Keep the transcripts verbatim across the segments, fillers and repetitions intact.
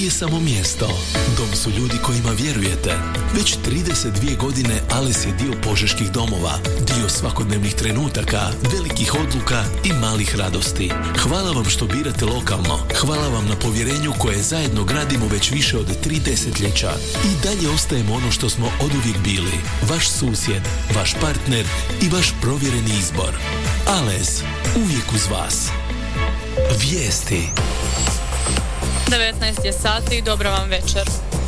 nije samo mjesto. Dom su ljudi kojima vjerujete. Već trideset dvije godine Ales je dio požeških domova, dio svakodnevnih trenutaka, velikih odluka i malih radosti. Hvala vam što birate lokalno. Hvala vam na povjerenju koje zajedno gradimo već više od tri desetljeća. I dalje ostajemo ono što smo oduvijek bili. Vaš susjed, vaš partner i vaš provjereni izbor. Ales, uvijek uz vas. Vijesti. devetnaest je sati i dobro vam večer.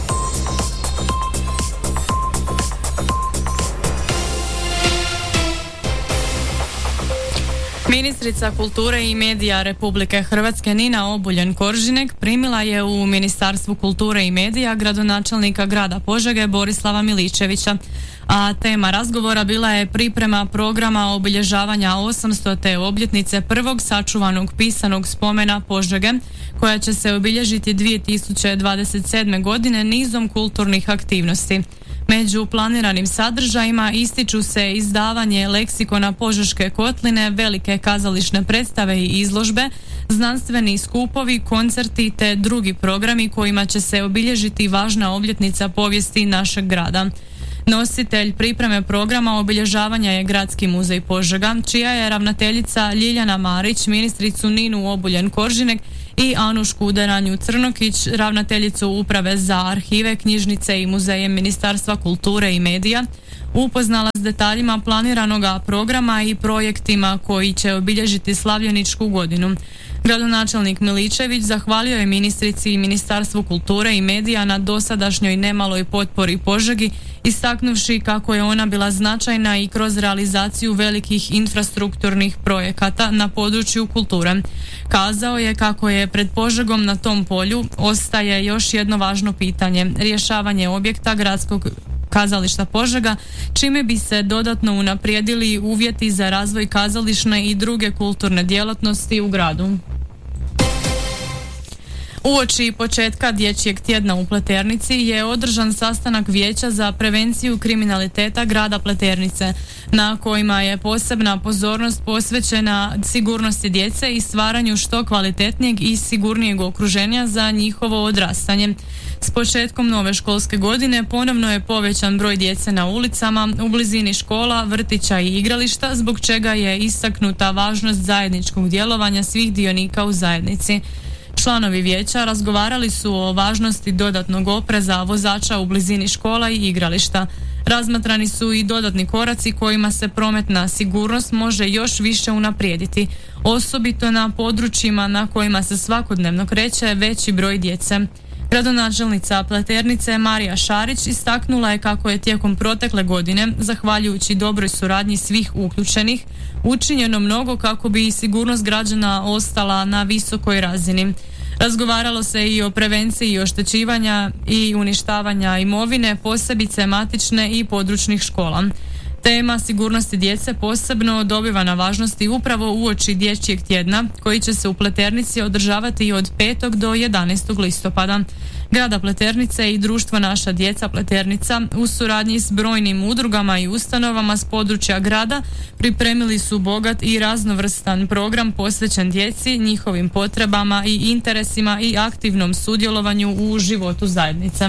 Ministrica kulture i medija Republike Hrvatske Nina Obuljen Koržinek primila je u Ministarstvu kulture i medija gradonačelnika grada Požege Borislava Miličevića, a tema razgovora bila je priprema programa obilježavanja osamstote obljetnice prvog sačuvanog pisanog spomena Požege, koja će se obilježiti dvije tisuće dvadeset sedme. godine nizom kulturnih aktivnosti. Među planiranim sadržajima ističu se izdavanje leksikona Požeške kotline, velike kazališne predstave i izložbe, znanstveni skupovi, koncerti te drugi programi kojima će se obilježiti važna obljetnica povijesti našeg grada. Nositelj pripreme programa obilježavanja je Gradski muzej Požega, čija je ravnateljica Ljiljana Marić ministricu Ninu Obuljen Koržinek i Anušku Deranju Crnokić, ravnateljicu Uprave za arhive, knjižnice i muzeje Ministarstva kulture i medija, upoznala s detaljima planiranoga programa i projektima koji će obilježiti slavljeničku godinu. Gradonačelnik Miličević zahvalio je ministrici i Ministarstvu kulture i medija na dosadašnjoj nemaloj potpori Požegi, istaknuvši kako je ona bila značajna i kroz realizaciju velikih infrastrukturnih projekata na području kulture. Kazao je kako je pred Požegom na tom polju ostaje još jedno važno pitanje, rješavanje objekta Gradskog kazališta Požega, čime bi se dodatno unaprijedili uvjeti za razvoj kazališne i druge kulturne djelatnosti u gradu. Uoči početka dječjeg tjedna u Pleternici je održan sastanak Vijeća za prevenciju kriminaliteta grada Pleternice, na kojima je posebna pozornost posvećena sigurnosti djece i stvaranju što kvalitetnijeg i sigurnijeg okruženja za njihovo odrastanje. S početkom nove školske godine ponovno je povećan broj djece na ulicama, u blizini škola, vrtića i igrališta, zbog čega je istaknuta važnost zajedničkog djelovanja svih dionika u zajednici. Članovi vijeća razgovarali su o važnosti dodatnog opreza vozača u blizini škola i igrališta. Razmatrani su i dodatni koraci kojima se prometna sigurnost može još više unaprijediti, osobito na područjima na kojima se svakodnevno kreće veći broj djece. Gradonačelnica Pleternice Marija Šarić istaknula je kako je tijekom protekle godine, zahvaljujući dobroj suradnji svih uključenih, učinjeno mnogo kako bi sigurnost građana ostala na visokoj razini. Razgovaralo se i o prevenciji oštećivanja i uništavanja imovine, posebice matične i područnih škola. Tema sigurnosti djece posebno dobiva na važnosti upravo uoči dječjeg tjedna, koji će se u Pleternici održavati od petog do jedanaestog listopada. Grada Pleternice i društvo Naša djeca Pleternica u suradnji s brojnim udrugama i ustanovama s područja grada pripremili su bogat i raznovrstan program posvećen djeci, njihovim potrebama i interesima i aktivnom sudjelovanju u životu zajednice.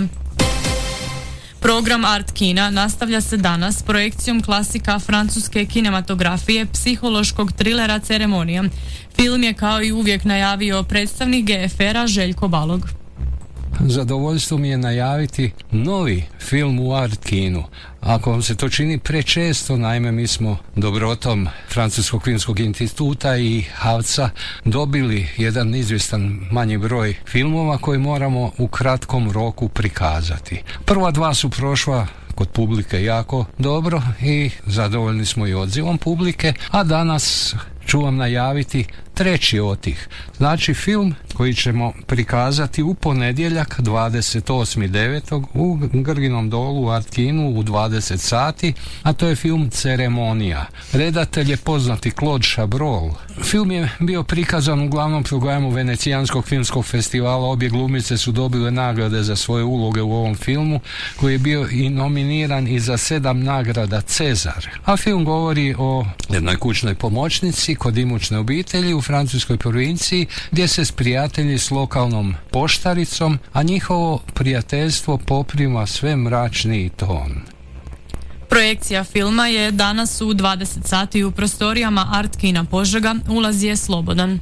Program Art Kina nastavlja se danas s projekcijom klasika francuske kinematografije psihološkog trilera Ceremonija. Film je kao i uvijek najavio predstavnik G F R-a Željko Balog. Zadovoljstvo mi je najaviti novi film u Art Kinu. Ako vam se to čini prečesto, naime mi smo dobrotom Francuskog filmskog instituta i Havca dobili jedan izvjestan manji broj filmova koji moramo u kratkom roku prikazati. Prva dva su prošla kod publike jako dobro i zadovoljni smo i odzivom publike, a danas ću vam najaviti treći od tih. Znači film koji ćemo prikazati u ponedjeljak dvadeset osmog devetog u Grginom dolu u Art Kinu u dvadeset sati, a to je film Ceremonija. Redatelj je poznati Claude Chabrol, Film je bio prikazan u glavnom programu Venecijanskog filmskog festivala. Obje glumice su dobile nagrade za svoje uloge u ovom filmu, koji je bio i nominiran i za sedam nagrada Cezar. A film govori o jednoj kućnoj pomoćnici kod imućne obitelji u francuskoj provinciji, gdje se sprijatelji s lokalnom poštaricom, a njihovo prijateljstvo poprima sve mračniji ton. Projekcija filma je danas u dvadeset sati u prostorijama Art Kina Požega, ulaz je slobodan.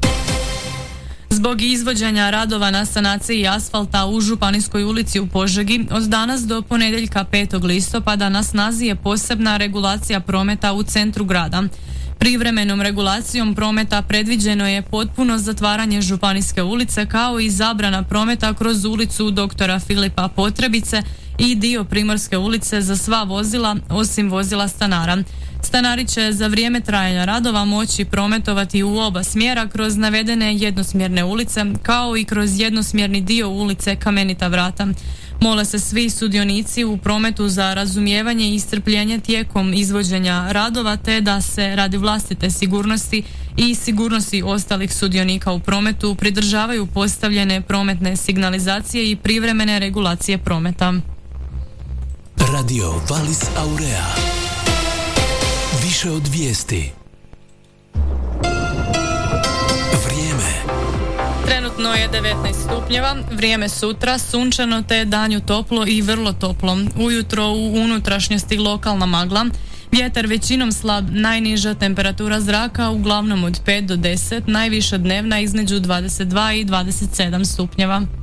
Zbog izvođenja radova na sanaciji asfalta u Županijskoj ulici u Požegi, od danas do ponedjeljka petog listopada na snazi je posebna regulacija prometa u centru grada. Privremenom regulacijom prometa predviđeno je potpuno zatvaranje Županijske ulice kao i zabrana prometa kroz ulicu doktora Filipa Potrebice i dio Primorske ulice za sva vozila osim vozila stanara. Stanari će za vrijeme trajanja radova moći prometovati u oba smjera kroz navedene jednosmjerne ulice kao i kroz jednosmjerni dio ulice Kamenita vrata. Mole se svi sudionici u prometu za razumijevanje i strpljenje tijekom izvođenja radova, te da se radi vlastite sigurnosti i sigurnosti ostalih sudionika u prometu pridržavaju postavljene prometne signalizacije i privremene regulacije prometa. Radio Valis Aurea. Više od vijesti. Trenutno je devetnaest stupnjeva, vrijeme sutra sunčano te danju toplo i vrlo toplo. Ujutro u unutrašnjosti lokalna magla, vjetar većinom slab, najniža temperatura zraka uglavnom od pet do deset, najviša dnevna između dvadeset dva i dvadeset sedam stupnjeva.